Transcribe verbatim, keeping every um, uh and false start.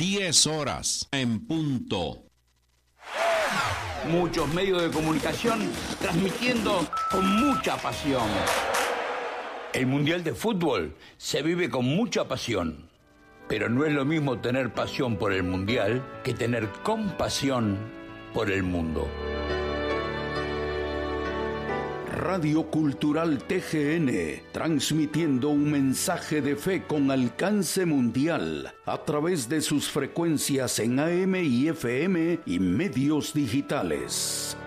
diez horas en punto. Muchos medios de comunicación transmitiendo con mucha pasión. El Mundial de Fútbol se vive con mucha pasión, pero no es lo mismo tener pasión por el Mundial que tener compasión por el mundo. Radio Cultural T G N, transmitiendo un mensaje de fe con alcance mundial a través de sus frecuencias en A M y F M y medios digitales.